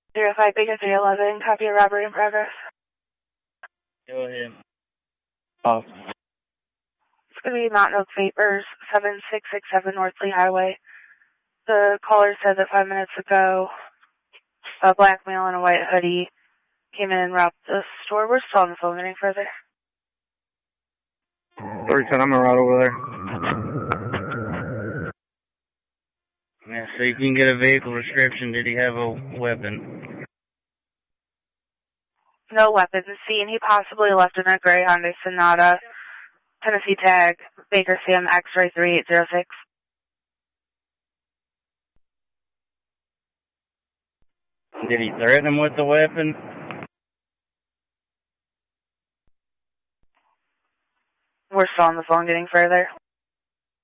05 Baker 311, copy a robbery in progress. Go ahead. It's going to be Mountain Oak Vapors, 7667 North Lee Highway. The caller said that 5 minutes ago, a black male in a white hoodie came in and robbed the store. We're still on the phone getting further. 37, I'm gonna ride over there. Yeah, so you can get a vehicle description. Did he have a weapon? No weapons seen. He possibly left in a gray Hyundai Sonata, Tennessee tag, Baker Sam X-ray 3806. Did he threaten him with the weapon? We're still on the phone getting further.